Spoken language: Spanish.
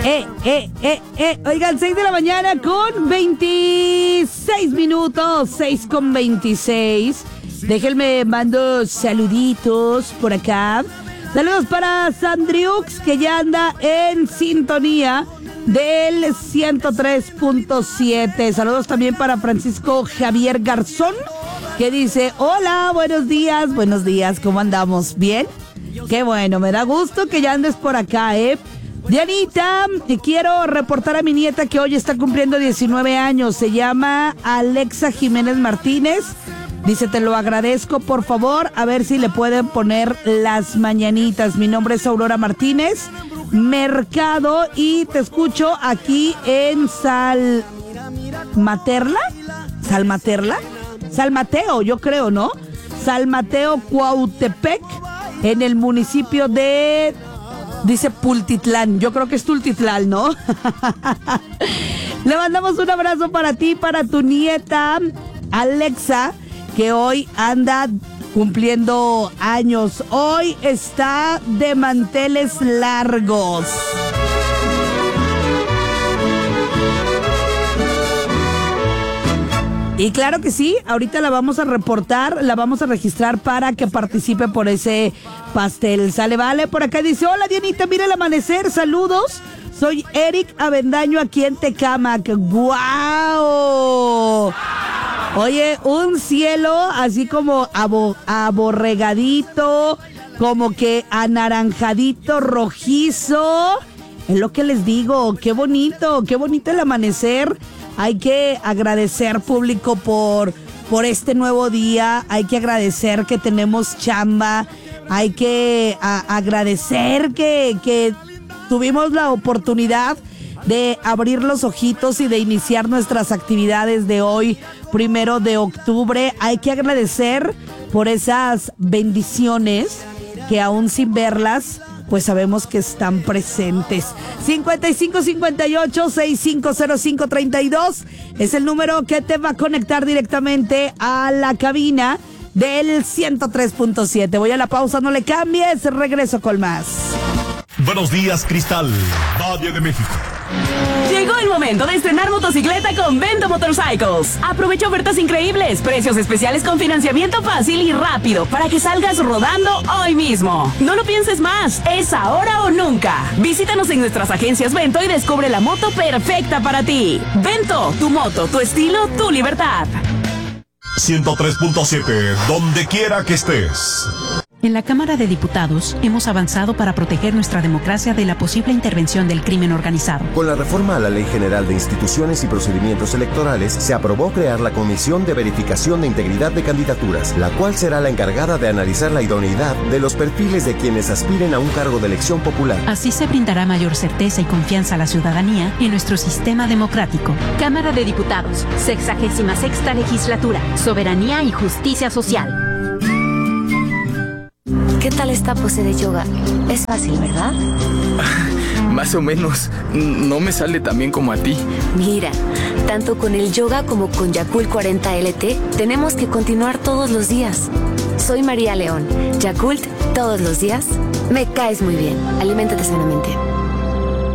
Oigan, 6 de la mañana con 26 minutos, 6 con 26. Déjenme mando saluditos por acá. Saludos para Sandriux, que ya anda en sintonía del 103.7. Saludos también para Francisco Javier Garzón, que dice: hola, buenos días, ¿cómo andamos? ¿Bien? Qué bueno, me da gusto que ya andes por acá, Dianita, quiero reportar a mi nieta que hoy está cumpliendo 19 años. Se llama Alexa Jiménez Martínez. Dice: te lo agradezco, por favor, a ver si le pueden poner las mañanitas. Mi nombre es Aurora Martínez Mercado y te escucho aquí en Salmateo, yo creo, ¿no? Salmateo, Cuautepec, en el municipio de... Dice Pultitlán, yo creo que es Tultitlán, ¿no? Le mandamos un abrazo para ti, para tu nieta Alexa, que hoy anda cumpliendo años. Hoy está de manteles largos. Y claro que sí, ahorita la vamos a reportar, la vamos a registrar para que participe por ese pastel. Sale, vale, por acá dice: hola Dianita, mira el amanecer, saludos. Soy Eric Avendaño aquí en Tecámac. ¡Guau! Oye, un cielo así como aborregadito, como que anaranjadito, rojizo. Es lo que les digo, qué bonito el amanecer. Hay que agradecer, público, por este nuevo día. Hay que agradecer que tenemos chamba. Hay que agradecer que tuvimos la oportunidad de abrir los ojitos y de iniciar nuestras actividades de hoy, 1 de octubre. Hay que agradecer por esas bendiciones que aún sin verlas, pues sabemos que están presentes. 5558-650532 es el número que te va a conectar directamente a la cabina del 103.7. Voy a la pausa, no le cambies, regreso con más. Buenos días, Cristal, Valle de México. Llegó el momento de estrenar motocicleta con Vento Motorcycles. Aprovecha ofertas increíbles, precios especiales con financiamiento fácil y rápido para que salgas rodando hoy mismo. No lo pienses más, es ahora o nunca. Visítanos en nuestras agencias Vento y descubre la moto perfecta para ti. Vento, tu moto, tu estilo, tu libertad. 103.7, donde quiera que estés. En la Cámara de Diputados hemos avanzado para proteger nuestra democracia de la posible intervención del crimen organizado. Con la reforma a la Ley General de Instituciones y Procedimientos Electorales, se aprobó crear la Comisión de Verificación de Integridad de Candidaturas, la cual será la encargada de analizar la idoneidad de los perfiles de quienes aspiren a un cargo de elección popular. Así se brindará mayor certeza y confianza a la ciudadanía en nuestro sistema democrático. Cámara de Diputados, 66ª Legislatura, Soberanía y Justicia Social. ¿Qué tal esta pose de yoga? Es fácil, ¿verdad? Más o menos. No me sale tan bien como a ti. Mira, tanto con el yoga como con Yakult 40 LT, tenemos que continuar todos los días. Soy María León. Yakult, todos los días. Me caes muy bien. Aliméntate sanamente.